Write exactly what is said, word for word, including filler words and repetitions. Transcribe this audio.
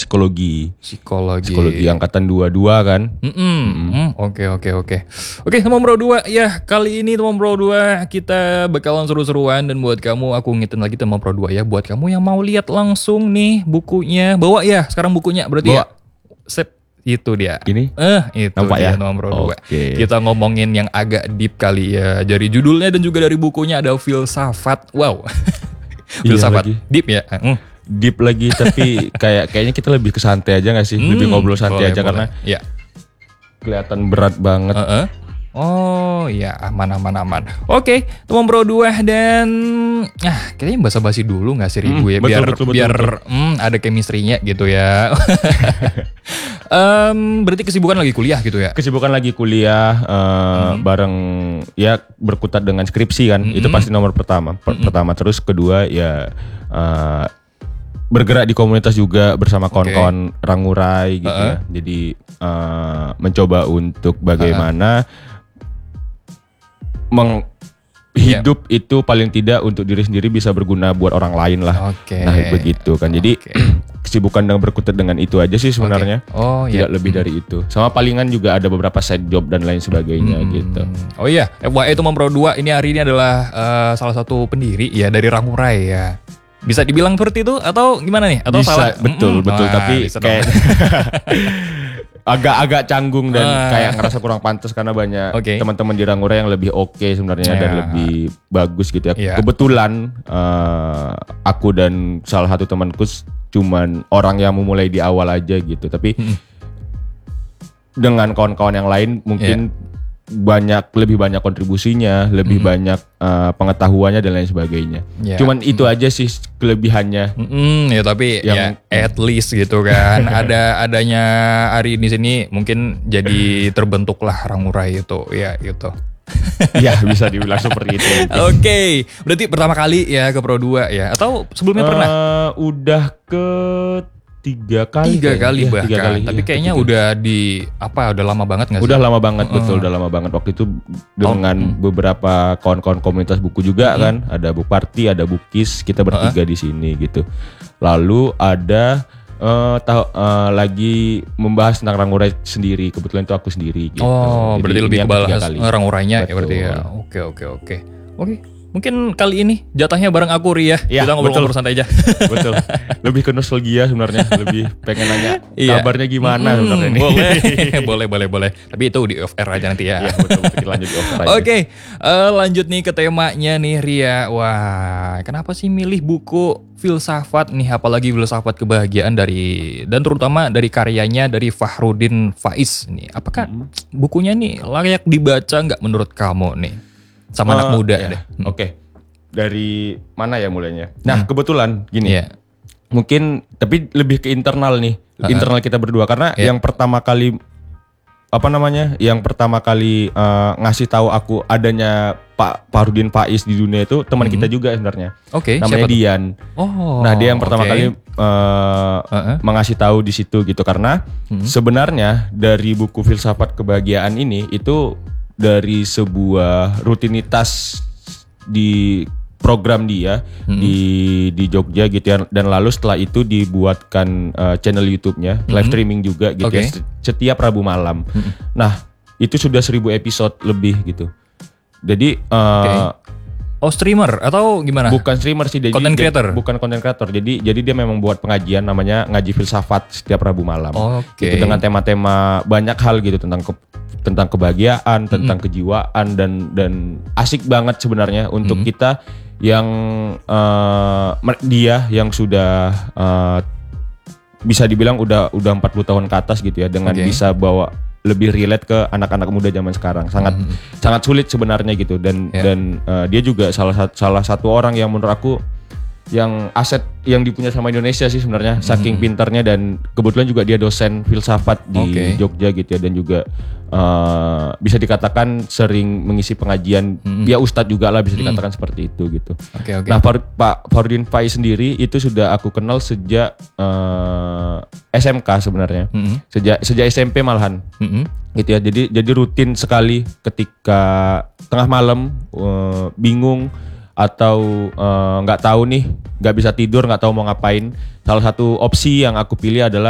psikologi. Psikologi. Psikologi angkatan dua puluh dua kan. Mm-mm. Oke oke oke. Oke teman bro dua ya, kali ini teman bro dua kita bakalan seru-seruan, dan buat kamu aku ngingetin lagi teman bro dua ya, buat kamu yang mau lihat langsung nih bukunya, bawa ya sekarang bukunya berarti bawa. ya. Sip. Itu dia. Ini? Eh, itu nampak dia ya? nomor dua. Oke. Kita ngomongin yang agak deep kali ya. Dari judulnya dan juga dari bukunya ada filsafat. Wow. Filsafat. Iya lagi. Deep ya. Hmm. Deep lagi tapi kayak kayaknya kita lebih ke santai aja gak sih? Lebih Hmm, ngobrol santai boleh, aja boleh. karena ya. kelihatan berat banget. Uh-uh. Oh ya, aman aman aman. Oke, teman bro dua, dan ah kayaknya basa-basi dulu nggak sih Ribu Hmm, ya, betul, biar betul, betul, biar betul. hmm, ada chemistry-nya gitu ya. um, berarti kesibukan lagi kuliah gitu ya? Kesibukan lagi kuliah uh, Mm-hmm. bareng ya berkutat dengan skripsi kan. Mm-hmm. Itu pasti nomor pertama. Per- Mm-hmm. Pertama terus kedua ya uh, bergerak di komunitas juga bersama kawan-kawan Rangurai gitu Uh-uh. ya. Jadi uh, mencoba untuk bagaimana meng hidup itu paling tidak untuk diri sendiri bisa berguna buat orang lain lah. Oke. Nah begitu kan. Jadi Oke. kesibukan dengan berkutat dengan itu aja sih sebenarnya. Oke. Oh Tidak iya. lebih dari itu. Sama palingan juga ada beberapa side job dan lain sebagainya Hmm. gitu. Oh iya, F Y I itu Bro dua ini hari ini adalah eh, salah satu pendiri ya dari Rangurai ya. Bisa dibilang seperti itu atau gimana nih? Atau Bisa, salah? betul, Mm-mm. betul. Wah, Tapi bisa kayak dong. agak-agak canggung dan Ah. kayak ngerasa kurang pantas karena banyak Oke. teman-teman di Rangurai yang lebih oke sebenarnya dan Ya. lebih bagus gitu ya. Ya. Kebetulan eh, aku dan salah satu temanku s- cuman orang yang memulai di awal aja gitu. Tapi Mm-mm. dengan kawan-kawan yang lain mungkin banyak lebih banyak kontribusinya, lebih Mm-mm. banyak eh, pengetahuannya dan lain sebagainya. Ya. Cuman itu aja sih kelebihannya. Mm-mm, ya tapi Yang- ya at least gitu kan. Ada adanya hari ini sini mungkin jadi terbentuklah Rangurai itu ya gitu. Ya bisa dibilang seperti itu. Oke, berarti pertama kali ya ke Pro dua ya, atau sebelumnya pernah? Eh, udah ke tiga kali. Tiga kayaknya. kali Iya, bahkan, tiga kali, tapi iya, kayaknya ketiga. udah di apa udah lama banget nggak sih? Udah lama banget, betul, Uh-uh. udah lama banget waktu itu dengan Hmm. beberapa kawan-kawan komunitas buku juga Hmm. kan, ada Bu Parti, ada Bu Kis, kita bertiga di sini gitu. Lalu ada eh, tahu eh, lagi membahas tentang Rangurai sendiri, kebetulan itu aku sendiri gitu. Oh, Jadi berarti ini lebih yang ke ketiga bahas kali. Rangurainya ya Betul. berarti ya. Oke oke oke. Oke, mungkin kali ini jatahnya bareng aku Ri ya. Iya, Kita ngobrol-ngobrol santai aja. Betul. Lebih ke nostalgia sebenarnya, lebih pengen nanya Iya. kabarnya gimana Hmm, sebenarnya ini. Boleh, boleh, boleh, boleh. Tapi itu di off air aja nanti ya. Iya, betul, betul. Kita lanjut di offer aja. Oke, eh, lanjut nih ke temanya nih Ria. Wah, kenapa sih milih buku filsafat nih, apalagi filsafat kebahagiaan dari, dan terutama dari karyanya dari Fahrudin Faiz nih. Apakah bukunya nih layak dibaca nggak menurut kamu nih? Sama anak Eh, muda ya. deh. Oke. Dari mana ya mulainya? Nah, kebetulan gini. Iya. Mungkin tapi lebih ke internal nih. Uh-uh. Internal kita berdua karena Iya. yang pertama kali apa namanya? Yang pertama kali eh, ngasih tahu aku adanya Pak Fahrudin Faiz di dunia itu teman kita juga sebenarnya. Oke, Namanya siapa tuh? Dian. Oh, Nah, dia yang pertama oke. kali eh, Uh-uh. mengasih tahu di situ gitu karena Hmm. sebenarnya dari buku Filsafat Kebahagiaan ini itu dari sebuah rutinitas di program dia Hmm. di di Jogja gitu ya, dan lalu setelah itu dibuatkan eh, channel YouTube-nya live streaming juga gitu Oke. ya se- setiap Rabu malam. Nah, itu sudah seribu episode lebih gitu. Jadi eh, Oh, streamer atau gimana? bukan streamer sih, jadi Content dia- creator? bukan content creator. Jadi jadi dia memang buat pengajian namanya ngaji filsafat setiap Rabu malam. Oke. Gitu, dengan tema-tema banyak hal gitu tentang ke- tentang kebahagiaan, tentang kejiwaan dan dan asik banget sebenarnya untuk kita yang eh, mer- dia yang sudah eh, bisa dibilang udah udah empat puluh tahun ke atas gitu ya, dengan Oke. bisa bawa lebih relate ke anak-anak muda zaman sekarang. Sangat sangat sulit sebenarnya gitu, dan Ya. dan eh, dia juga salah satu salah satu orang yang menurut aku yang aset yang dipunya sama Indonesia sih sebenarnya, saking pintarnya, dan kebetulan juga dia dosen filsafat di Oke. Jogja gitu ya, dan juga eh, bisa dikatakan sering mengisi pengajian, dia ustadz juga lah bisa dikatakan seperti itu gitu. Oke, oke. Nah, Far- Pak Fahrudin Faiz sendiri itu sudah aku kenal sejak eh, S M K sebenarnya, Mm-mm. sejak sejak S M P malahan Mm-mm. gitu ya. Jadi jadi rutin sekali ketika tengah malam eh, bingung atau eh, nggak tahu nih, nggak bisa tidur, nggak tahu mau ngapain. Salah satu opsi yang aku pilih adalah